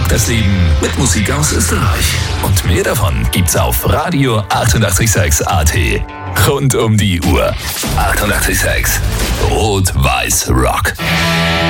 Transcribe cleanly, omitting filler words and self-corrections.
Rock das Leben mit Musik aus Österreich. Und mehr davon gibt's auf Radio 886 AT. Rund um die Uhr. 886 Rot-Weiß Rock.